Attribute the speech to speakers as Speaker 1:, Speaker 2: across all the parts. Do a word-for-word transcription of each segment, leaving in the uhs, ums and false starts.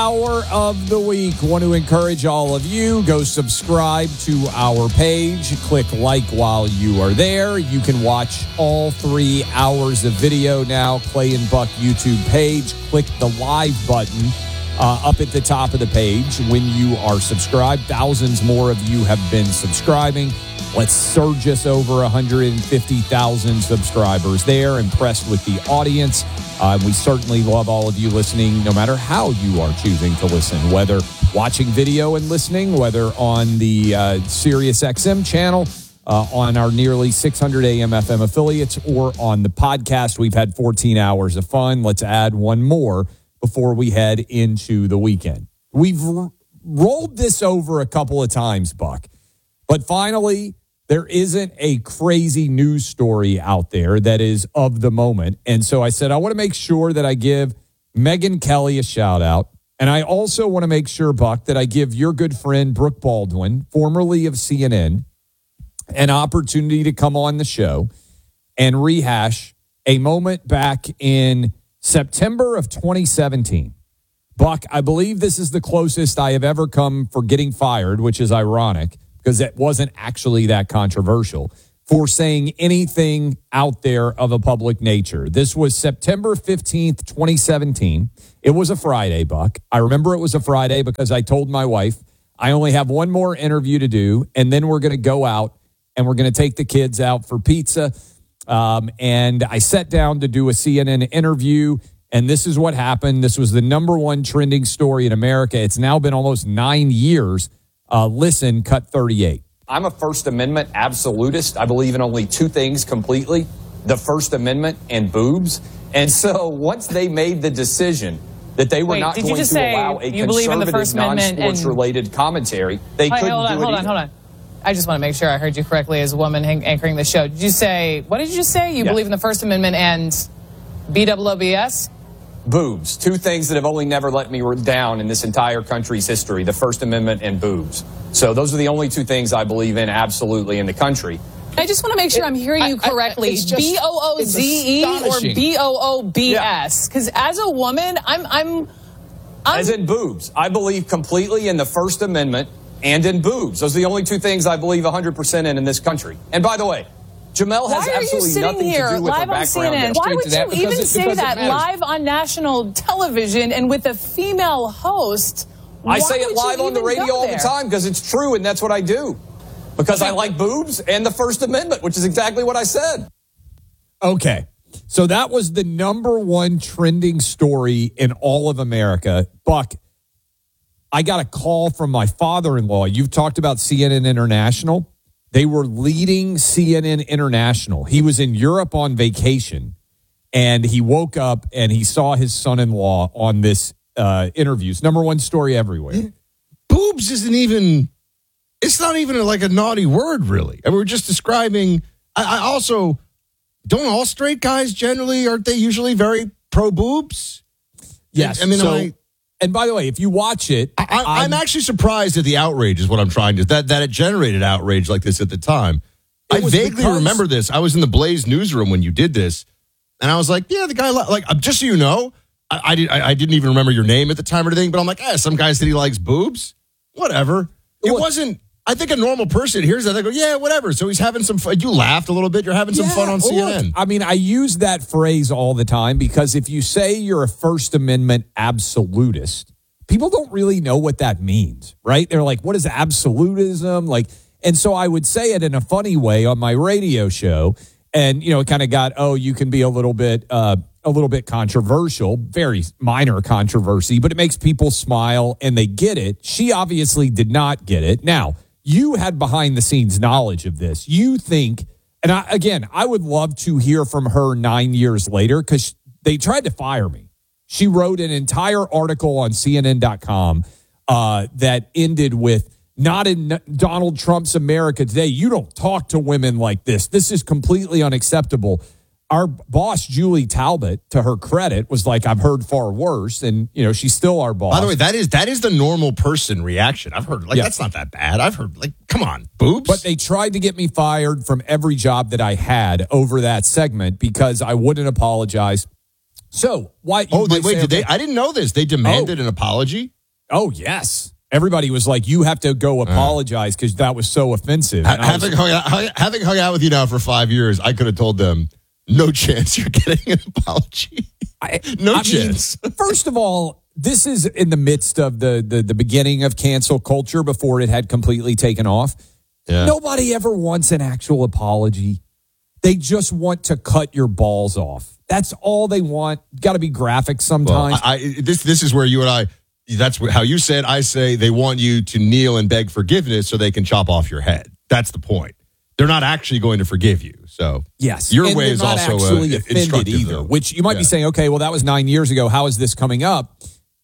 Speaker 1: hour of the week. Want to encourage all of you, go subscribe to our page. Click like while you are there. You can watch all three hours of video now. Clay and Buck YouTube page. Click the live button uh, up at the top of the page when you are subscribed. Thousands more of you have been subscribing. Let's surge us over one hundred fifty thousand subscribers there. Impressed with the audience. Uh, we certainly love all of you listening, no matter how you are choosing to listen, whether watching video and listening, whether on the uh, Sirius X M channel, uh, on our nearly six hundred A M F M affiliates, or on the podcast. We've had fourteen hours of fun. Let's add one more before we head into the weekend. We've r- rolled this over a couple of times, Buck, but finally, there isn't a crazy news story out there that is of the moment. And so I said, I want to make sure that I give Megyn Kelly a shout out. And I also want to make sure, Buck, that I give your good friend Brooke Baldwin, formerly of C N N, an opportunity to come on the show and rehash a moment back in September of twenty seventeen. Buck, I believe this is the closest I have ever come for getting fired, which is ironic, because it wasn't actually that controversial, for saying anything out there of a public nature. This was September fifteenth, twenty seventeen. It was a Friday, Buck. I remember it was a Friday because I told my wife, I only have one more interview to do, and then we're going to go out, and we're going to take the kids out for pizza. Um, and I sat down to do a C N N interview, and this is what happened. This was the number one trending story in America. It's now been almost nine years. Uh, listen, cut thirty-eight. I'm a First Amendment absolutist. I believe in only two things completely, the First Amendment and boobs. And so once they made the decision that they were
Speaker 2: Wait,
Speaker 1: not
Speaker 2: did
Speaker 1: going
Speaker 2: you just
Speaker 1: to
Speaker 2: say
Speaker 1: allow a
Speaker 2: you believe in the First
Speaker 1: conservative,
Speaker 2: Amendment
Speaker 1: non-sports
Speaker 2: and-
Speaker 1: related commentary, they
Speaker 2: Wait,
Speaker 1: couldn't
Speaker 2: hold on,
Speaker 1: do it
Speaker 2: hold on,
Speaker 1: either.
Speaker 2: hold on. I just want to make sure I heard you correctly as a woman hang- anchoring the show. Did you say, what did you just say? You
Speaker 1: Yeah.
Speaker 2: believe in the First Amendment and B O O B S?
Speaker 1: Boobs. Two things that have only never let me down in this entire country's history, the First Amendment and boobs. So those are the only two things I believe in absolutely in the country.
Speaker 2: I just want to make sure I'm hearing you
Speaker 3: I- I-
Speaker 2: correctly.
Speaker 3: it's just-
Speaker 2: B O O Z E
Speaker 3: it's
Speaker 2: or
Speaker 3: astonishing.
Speaker 2: B O O B S? Because as a woman, I'm, I'm, I'm
Speaker 1: As in boobs. I believe completely in the First Amendment and in boobs. Those are the only two things I believe one hundred percent in in this country. And by the way, Jamel has
Speaker 2: Why are you
Speaker 1: absolutely
Speaker 2: sitting
Speaker 1: nothing
Speaker 2: here
Speaker 1: to do with her
Speaker 2: live on C N
Speaker 1: background.
Speaker 2: N?
Speaker 1: there.
Speaker 2: Why would
Speaker 3: to that
Speaker 2: you
Speaker 3: because
Speaker 2: even
Speaker 3: it-
Speaker 2: say
Speaker 3: because it
Speaker 2: that
Speaker 3: matters.
Speaker 2: live on national television and with a female host?
Speaker 1: I
Speaker 2: Why
Speaker 1: say
Speaker 2: would
Speaker 1: it
Speaker 2: you
Speaker 1: live on the
Speaker 2: even
Speaker 1: radio
Speaker 2: go
Speaker 1: all the
Speaker 2: there?
Speaker 1: time because it's true and that's what I do. Because I like boobs and the First Amendment, which is exactly what I said. Okay. So that was the number one trending story in all of America. Buck, I got a call from my father-in-law. You've talked about C N N International. They were leading C N N International. He was in Europe on vacation, and he woke up and he saw his son-in-law on this uh, interviews. Number one story everywhere.
Speaker 3: Boobs isn't even, it's not even like a naughty word, really. And we're just describing, I, I also, don't all straight guys generally, aren't they usually very pro-boobs?
Speaker 1: Yes.
Speaker 3: I mean,
Speaker 1: so,
Speaker 3: I,
Speaker 1: and by the way, if you watch it,
Speaker 3: I, I, I'm actually surprised at the outrage is what I'm trying to, that, that it generated outrage like this at the time. I
Speaker 1: was
Speaker 3: vaguely
Speaker 1: because-
Speaker 3: remember this. I was in the Blaze newsroom when you did this, and I was like, yeah, the guy, li- like, uh, just so you know, I, I, did, I, I didn't even remember your name at the time or anything, but I'm like, eh, some guy said he likes boobs. Whatever. It
Speaker 1: What?
Speaker 3: wasn't, I think a normal person hears that, they go, yeah, whatever. So he's having some fun. You laughed a little bit. You're having some
Speaker 1: Yeah,
Speaker 3: fun on C N N.
Speaker 1: look, I mean, I use that phrase all the time because if you say you're a First Amendment absolutist, people don't really know what that means, right? They're like, what is absolutism? Like, and so I would say it in a funny way on my radio show. And, you know, it kind of got, oh, you can be a little bit, uh, a little bit controversial, very minor controversy, but it makes people smile and they get it. She obviously did not get it. Now, you had behind the scenes knowledge of this. You think, and I, again, I would love to hear from her nine years later because they tried to fire me. She wrote an entire article on C N N dot com uh, that ended with, not in Donald Trump's America today. You don't talk to women like this. This is completely unacceptable. Our boss, Julie Talbot, to her credit, was like, I've heard far worse. And, you know, she's still our boss.
Speaker 3: By the way, that is that is the normal person reaction. I've heard, like,
Speaker 1: Yeah.
Speaker 3: that's not that bad. I've heard, like, come on, boobs.
Speaker 1: But they tried to get me fired from every job that I had over that segment because I wouldn't apologize. So, why? you
Speaker 3: oh, they,
Speaker 1: might
Speaker 3: wait,
Speaker 1: say,
Speaker 3: did they?
Speaker 1: okay,
Speaker 3: I didn't know this. They demanded
Speaker 1: Oh.
Speaker 3: an apology?
Speaker 1: Oh, yes. Everybody was like, you have to go apologize because that was so offensive.
Speaker 3: Ha-
Speaker 1: And I was-
Speaker 3: having, hung out, having hung out with you now for five years, I could have told them, no chance you're getting an apology.
Speaker 1: I,
Speaker 3: No
Speaker 1: I
Speaker 3: chance.
Speaker 1: Mean, first of all, this is in the midst of the, the the beginning of cancel culture before it had completely taken off.
Speaker 3: Yeah.
Speaker 1: Nobody ever wants an actual apology. They just want to cut your balls off. That's all they want. Got to be graphic
Speaker 3: Well,
Speaker 1: sometimes.
Speaker 3: I, I, this this is where you and I, that's how you said, I say they want you to kneel and beg forgiveness so they can chop off your head. That's the point. They're not actually going to forgive you. So
Speaker 1: yes,
Speaker 3: your
Speaker 1: and
Speaker 3: way
Speaker 1: they're
Speaker 3: is
Speaker 1: not
Speaker 3: also
Speaker 1: actually
Speaker 3: uh,
Speaker 1: offended
Speaker 3: instructive,
Speaker 1: either.
Speaker 3: though.
Speaker 1: Which you might
Speaker 3: Yeah.
Speaker 1: be saying, okay, well that was nine years ago. How is this coming up?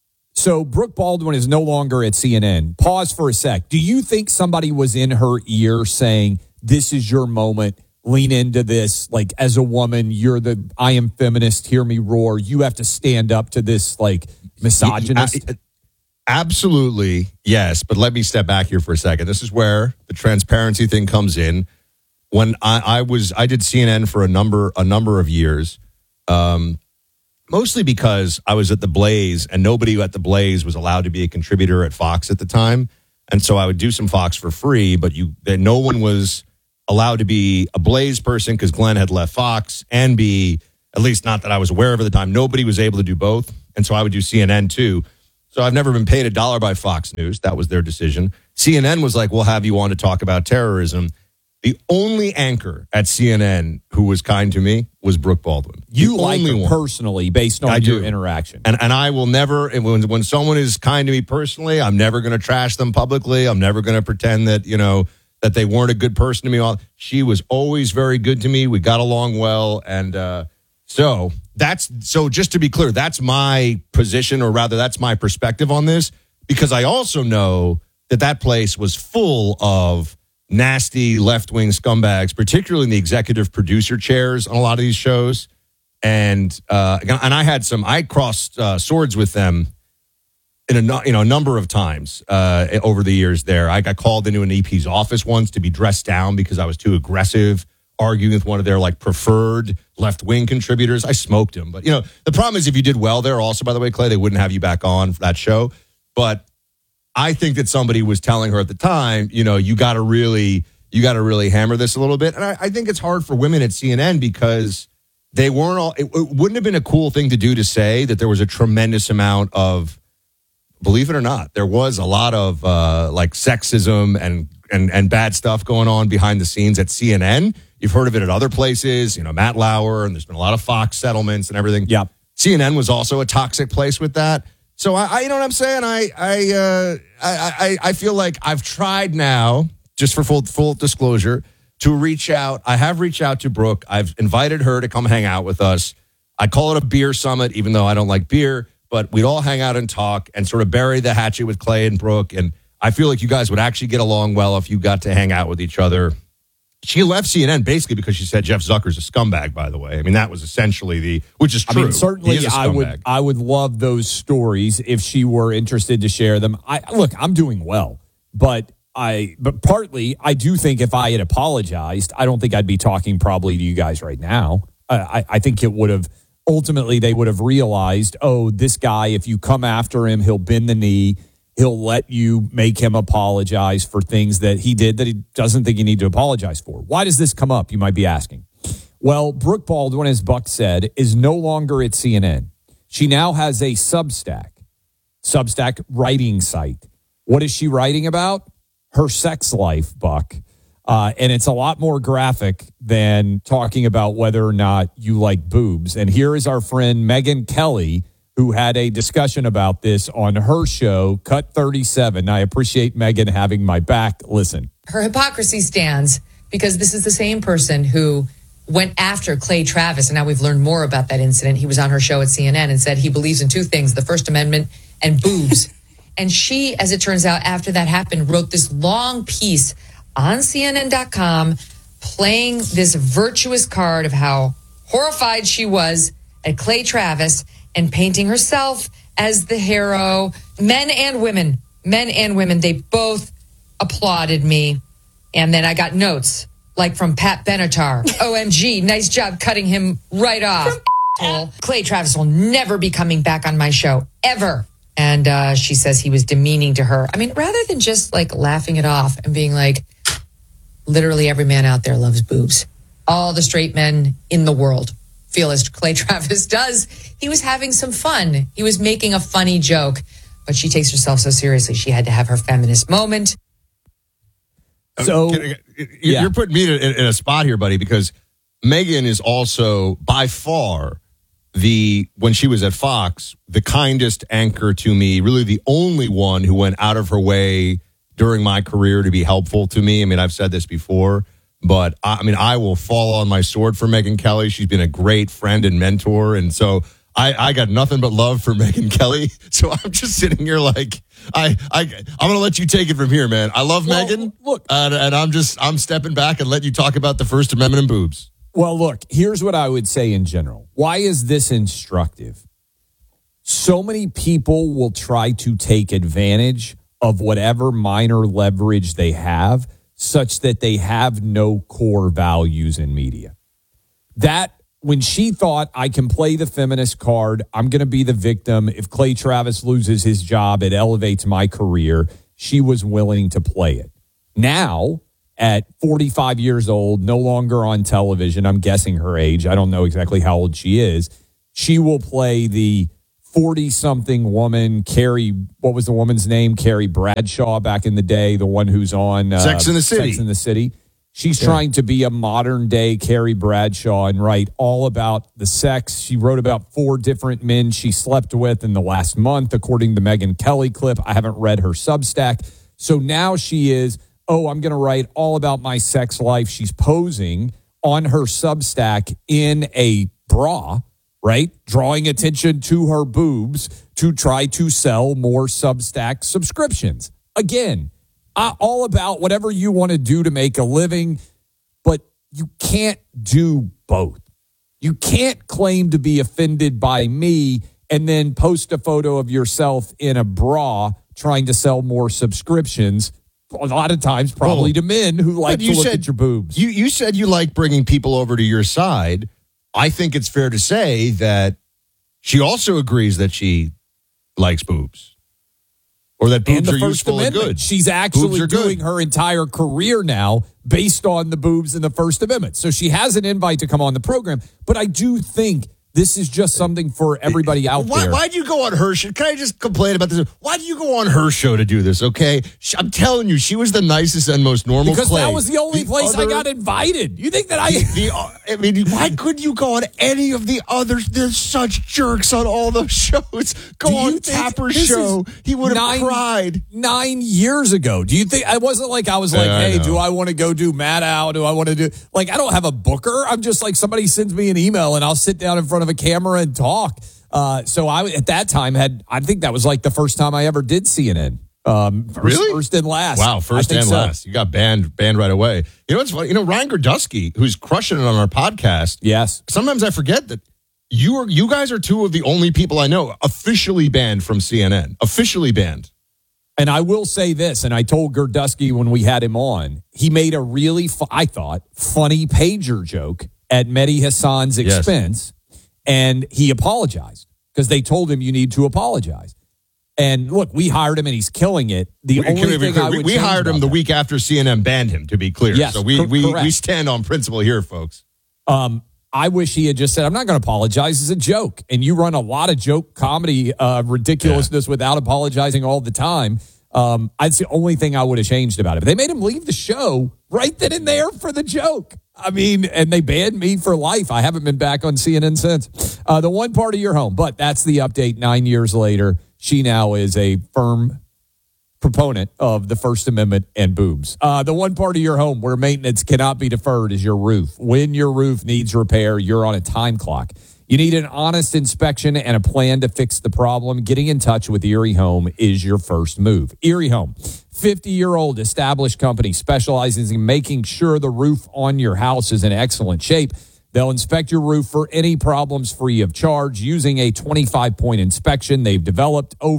Speaker 1: So Brooke Baldwin is no longer at C N N. Pause for a sec. Do you think somebody was in her ear saying, "This is your moment. Lean into this. Like as a woman, you're the I am feminist. Hear me roar. You have to stand up to this like misogynist."
Speaker 3: I- I- absolutely, yes. But let me step back here for a second. This is where the transparency thing comes in. When I, I was, I did C N N for a number, a number of years, um, mostly because I was at the Blaze, and nobody at the Blaze was allowed to be a contributor at Fox at the time, and so I would do some Fox for free. But you, that no one was allowed to be a Blaze person because Glenn had left Fox, and be at least not that I was aware of at the time. Nobody was able to do both, and so I would do C N N too. So I've never been paid a dollar by Fox News. That was their decision. C N N was like, we'll have you on to talk about terrorism. The only anchor at C N N who was kind to me was Brooke Baldwin.
Speaker 1: You
Speaker 3: The
Speaker 1: like
Speaker 3: only
Speaker 1: her
Speaker 3: one.
Speaker 1: personally based on
Speaker 3: I
Speaker 1: your
Speaker 3: do.
Speaker 1: interaction.
Speaker 3: And and I will never, and when, when someone is kind to me personally, I'm never going to trash them publicly. I'm never going to pretend that, you know, that they weren't a good person to me. She was always very good to me. We got along well. And uh, so that's, so just to be clear, that's my position, or rather that's my perspective on this, because I also know that that place was full of nasty left-wing scumbags, particularly in the executive producer chairs on a lot of these shows. And uh, and I had some, I crossed uh, swords with them in a nu- you know a number of times uh, over the years there. I got called into an E P's office once to be dressed down because I was too aggressive, arguing with one of their like preferred left-wing contributors. I smoked him. But, you know, the problem is if you did well there also, by the way, Clay, they wouldn't have you back on for that show. But I think that somebody was telling her at the time, you know, you got to really, you got to really hammer this a little bit. And I, I think it's hard for women at C N N because they weren't all, it, it wouldn't have been a cool thing to do to say that there was a tremendous amount of, believe it or not, there was a lot of uh, like sexism and, and, and bad stuff going on behind the scenes at C N N. You've heard of it at other places, you know, Matt Lauer, and there's been a lot of Fox settlements and everything.
Speaker 1: Yep.
Speaker 3: C N N was also a toxic place with that. So I, I you know what I'm saying? I I, uh, I I I feel like I've tried now, just for full full disclosure, to reach out. I have reached out to Brooke. I've invited her to come hang out with us. I call it a beer summit, even though I don't like beer, but we'd all hang out and talk and sort of bury the hatchet with Clay and Brooke. And I feel like you guys would actually get along well if you got to hang out with each other. She left C N N basically because she said Jeff Zucker's a scumbag, by the way. I mean, that was essentially the, which is true.
Speaker 1: I mean, certainly,
Speaker 3: He is a
Speaker 1: I would
Speaker 3: scumbag.
Speaker 1: I would love those stories if she were interested to share them. I look, I'm doing well, but I but partly I do think if I had apologized, I don't think I'd be talking probably to you guys right now. I, I, I think it would have ultimately they would have realized, oh, this guy, if you come after him, he'll bend the knee. He'll let you make him apologize for things that he did that he doesn't think you need to apologize for. Why does this come up, you might be asking? Well, Brooke Baldwin, as Buck said, is no longer at C N N. She now has a Substack, Substack writing site. What is she writing about? Her sex life, Buck. Uh, and it's a lot more graphic than talking about whether or not you like boobs. And here is our friend Megyn Kelly, who had a discussion about this on her show, Cut thirty-seven. I appreciate Megyn having my back. Listen.
Speaker 4: Her hypocrisy stands because this is the same person who went after Clay Travis. And now we've learned more about that incident. He was on her show at C N N and said he believes in two things, the First Amendment and boobs. And she, as it turns out, after that happened, wrote this long piece on C N N dot com playing this virtuous card of how horrified she was at Clay Travis and painting herself as the hero. Men and women, men and women, they both applauded me. And then I got notes like from Pat Benatar. O M G, nice job cutting him right off. Clay Travis will never be coming back on my show, ever. And uh, she says he was demeaning to her. I mean, rather than just like laughing it off and being like, literally every man out there loves boobs. All the straight men in the world feel as Clay Travis does. He was having some fun. He was making a funny joke, but she takes herself so seriously. She had to have her feminist moment.
Speaker 1: So
Speaker 3: you're
Speaker 1: yeah.
Speaker 3: putting me in, in a spot here, buddy, because Megyn is also by far the, when she was at Fox, the kindest anchor to me, really the only one who went out of her way during my career to be helpful to me. I mean, I've said this before, but I, I mean, I will fall on my sword for Megyn Kelly. She's been a great friend and mentor. And so I, I got nothing but love for Megyn Kelly. So I'm just sitting here like, I, I, I'm going to let you take it from here, man. I love well, Megyn. Look, uh, and I'm just, I'm stepping back and letting you talk about the First Amendment and boobs.
Speaker 1: Well, look, here's what I would say in general. Why is this instructive? So many people will try to take advantage of whatever minor leverage they have such that they have no core values in media. That, when she thought, I can play the feminist card, I'm going to be the victim. If Clay Travis loses his job, it elevates my career. She was willing to play it. Now, at forty-five years old, no longer on television, I'm guessing her age. I don't know exactly how old she is. She will play the forty-something woman, Carrie, what was the woman's name? Carrie Bradshaw back in the day, the one who's on uh,
Speaker 3: Sex and the City.
Speaker 1: Sex and the City. She's
Speaker 3: yeah.
Speaker 1: trying to be a modern-day Carrie Bradshaw and write all about the sex. She wrote about four different men she slept with in the last month, according to Megyn Kelly clip. I haven't read her Substack. So now she is, oh, I'm going to write all about my sex life. She's posing on her Substack in a bra, right? Drawing attention to her boobs to try to sell more Substack subscriptions. Again, I, all about whatever you want to do to make a living, but you can't do both. You can't claim to be offended by me and then post a photo of yourself in a bra trying to sell more subscriptions. A lot of times probably oh. to men who like to look
Speaker 3: said,
Speaker 1: at your boobs.
Speaker 3: You, you said you like bringing people over to your side. I think it's fair to say that she also agrees that she likes boobs. Or that boobs are useful and good.
Speaker 1: She's actually doing her entire career now based on the boobs in the First Amendment. So she has an invite to come on the program. But I do think this is just something for everybody out
Speaker 3: why,
Speaker 1: there.
Speaker 3: Why'd you go on her show? Can I just complain about this? Why do you go on her show to do this, okay? I'm telling you, she was the nicest and most normal
Speaker 1: Because
Speaker 3: Clay.
Speaker 1: that was the only
Speaker 3: the
Speaker 1: place
Speaker 3: other,
Speaker 1: I got invited. You think that I...
Speaker 3: The, the, I mean, why couldn't you go on any of the others? There's such jerks on all those shows. Go
Speaker 1: do
Speaker 3: on Tapper's show. He would have cried.
Speaker 1: Nine years ago. Do you think... I wasn't like I was like, yeah, hey, do I want to go do Matt Out? Do I want to do... Like, I don't have a booker. I'm just like, somebody sends me an email and I'll sit down in front of a camera and talk. Talk. Uh, so I at that time had I think that was like the first time I ever did C N N. Um, first,
Speaker 3: really?
Speaker 1: First and last.
Speaker 3: Wow, first and so. last. You got banned banned right away. You know what's funny? You know Ryan Gerdusky, who's crushing it on our podcast.
Speaker 1: Yes.
Speaker 3: Sometimes I forget that you are you guys are two of the only people I know officially banned from C N N. Officially banned.
Speaker 1: And I will say this, and I told Gerdusky when we had him on, he made a really, fu- I thought, funny pager joke at Mehdi Hassan's expense. Yes. And he apologized because they told him you need to apologize. And look, we hired him and he's killing it. The we, only thing I would
Speaker 3: we hired him the that. week after C N N banned him. To be clear,
Speaker 1: yes,
Speaker 3: so we
Speaker 1: cor-
Speaker 3: we
Speaker 1: correct.
Speaker 3: we stand on principle here, folks.
Speaker 1: Um, I wish he had just said, "I'm not going to apologize." It's a joke, and you run a lot of joke comedy uh, ridiculousness yeah. without apologizing all the time. Um, that's the only thing I would have changed about it. But they made him leave the show right then and there for the joke. I mean, and they banned me for life. I haven't been back on C N N since. Uh, the one part of your home. But that's the update nine years later. She now is a firm proponent of the First Amendment and boobs. Uh, the one part of your home where maintenance cannot be deferred is your roof. When your roof needs repair, you're on a time clock. You need an honest inspection and a plan to fix the problem. Getting in touch with Erie Home is your first move. Erie Home, fifty-year-old established company specializes in making sure the roof on your house is in excellent shape. They'll inspect your roof for any problems free of charge using a twenty-five point inspection they've developed over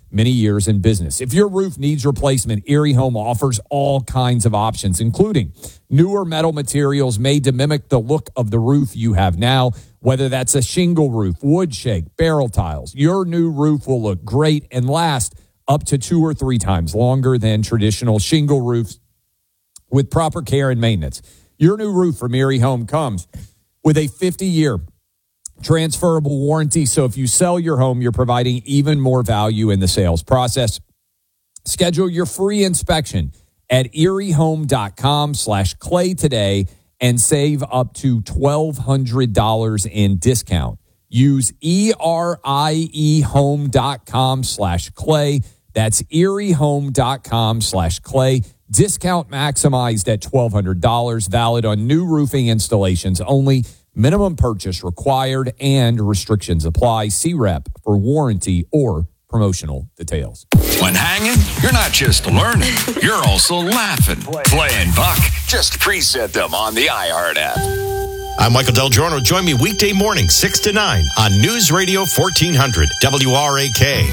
Speaker 1: many years in business. If your roof needs replacement, Erie Home offers all kinds of options, including newer metal materials made to mimic the look of the roof you have now. Whether that's a shingle roof, wood shake, barrel tiles, your new roof will look great and last up to two or three times longer than traditional shingle roofs with proper care and maintenance. Your new roof from Erie Home comes with a fifty-year transferable warranty, so if you sell your home, you're providing even more value in the sales process. Schedule your free inspection at eriehome.com slash clay today and save up to twelve hundred dollars in discount. Use E-R-I-E-home.com slash clay. That's eriehome.com slash clay. Discount maximized at twelve hundred dollars, valid on new roofing installations only. Minimum purchase required and restrictions apply. See rep for warranty or promotional details.
Speaker 5: When hanging, you're not just learning, you're also laughing. Play and Buck. Just preset them on the iHeart app.
Speaker 6: I'm Michael Del Giorno. Join me weekday morning, six to nine on News Radio fourteen hundred W R A K.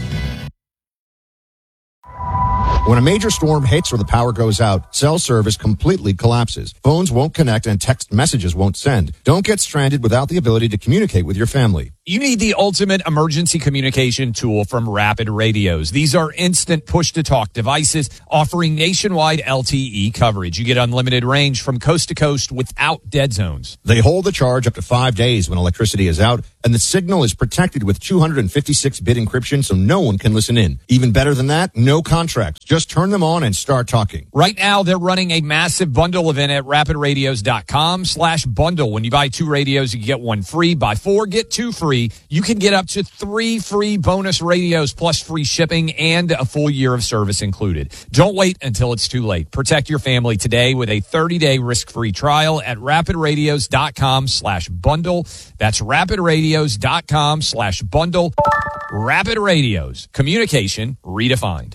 Speaker 3: When a major storm hits or the power goes out, cell service completely collapses. Phones won't connect and text messages won't send. Don't get stranded without the ability to communicate with your family.
Speaker 1: You need the ultimate emergency communication tool from Rapid Radios. These are instant push-to-talk devices offering nationwide L T E coverage. You get unlimited range from coast to coast without dead zones.
Speaker 3: They hold the charge up to five days when electricity is out, and the signal is protected with two hundred fifty-six bit encryption so no one can listen in. Even better than that, no contracts. Just turn them on and start talking.
Speaker 1: Right now, they're running a massive bundle event at rapidradios.com slash bundle. When you buy two radios, you get one free. Buy four, get two free. You can get up to three free bonus radios plus free shipping and a full year of service included. Don't wait until it's too late. Protect your family today with a thirty-day risk-free trial at rapidradios.com slash bundle. That's rapidradios.com slash bundle. Rapid Radios. Communication redefined.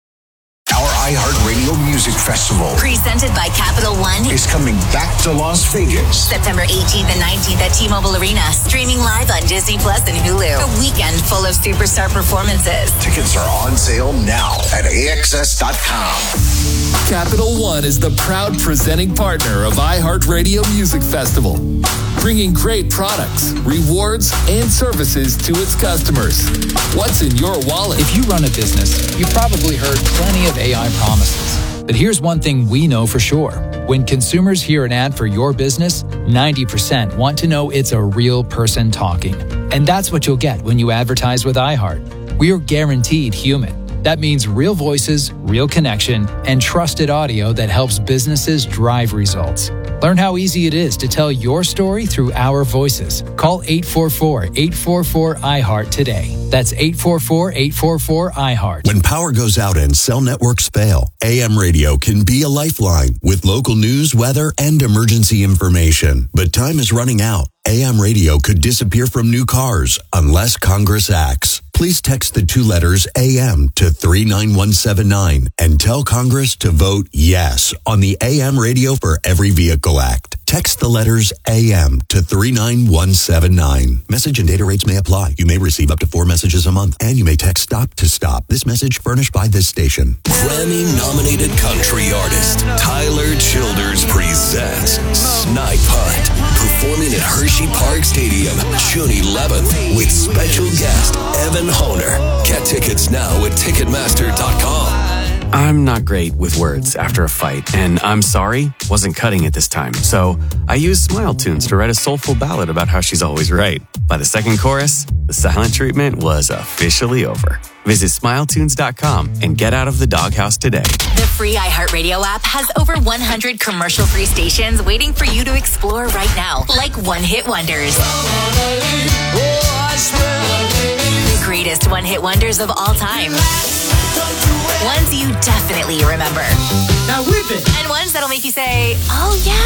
Speaker 5: Our iHeartRadio Music Festival
Speaker 7: presented by Capital One
Speaker 5: is coming back to Las Vegas.
Speaker 7: September eighteenth and nineteenth at T-Mobile Arena. Streaming live on Disney Plus and Hulu. A weekend full of superstar performances.
Speaker 5: Tickets are on sale now at A X S dot com.
Speaker 8: Capital One is the proud presenting partner of iHeartRadio Music Festival, bringing great products, rewards, and services to its customers. What's in your wallet?
Speaker 9: If you run a business, you've probably heard plenty of A I promises. But here's one thing we know for sure. When consumers hear an ad for your business, ninety percent want to know it's a real person talking. And that's what you'll get when you advertise with iHeart. We're guaranteed human. That means real voices, real connection, and trusted audio that helps businesses drive results. Learn how easy it is to tell your story through our voices. Call eight four four, eight four four, I heart today. That's eight four four, eight four four, I heart.
Speaker 10: When power goes out and cell networks fail, A M radio can be a lifeline with local news, weather, and emergency information. But time is running out. A M radio could disappear from new cars unless Congress acts. Please text the two letters A M to three nine one seven nine and tell Congress to vote yes on the A M Radio for Every Vehicle Act. Text the letters A M to three nine one seven nine. Message and data rates may apply. You may receive up to four messages a month, and you may text STOP to STOP. This message furnished by this station.
Speaker 11: Grammy-nominated country artist Tyler Childers presents Snipe Hunt, performing at Hershey Park Stadium June eleventh with special guest Evan Honer. Get tickets now at Ticketmaster dot com.
Speaker 12: I'm not great with words after a fight, and I'm sorry, wasn't cutting it this time. So I used Smile Tunes to write a soulful ballad about how she's always right. By the second chorus, the silent treatment was officially over. Visit Smile Tunes dot com and get out of the doghouse today.
Speaker 7: The free iHeartRadio app has over one hundred commercial-free stations waiting for you to explore right now, like one-hit wonders. The greatest one-hit wonders of all time. Ones you definitely remember.
Speaker 13: Now whip it.
Speaker 7: And ones that'll make you say, oh yeah.